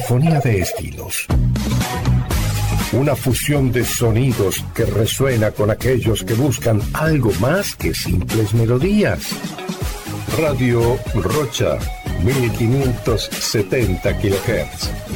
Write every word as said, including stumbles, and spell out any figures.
sinfonía de estilos. Una fusión de sonidos que resuena con aquellos que buscan algo más que simples melodías. Radio Rocha, mil quinientos setenta kilohertz.